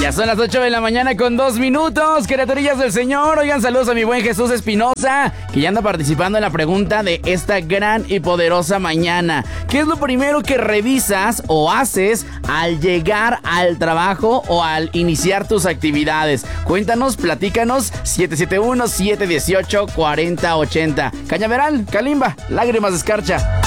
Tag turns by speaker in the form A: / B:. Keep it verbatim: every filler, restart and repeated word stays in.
A: Ya son las ocho de la mañana con dos minutos, criaturillas del Señor. Oigan, saludos a mi buen Jesús Espinosa, que ya anda participando en la pregunta de esta gran y poderosa mañana. ¿Qué es lo primero que revisas o haces al llegar al trabajo o al iniciar tus actividades? Cuéntanos, platícanos, siete siete uno, siete uno ocho, cuatro cero ocho cero. Cañaveral, Kalimba, Lágrimas de Escarcha.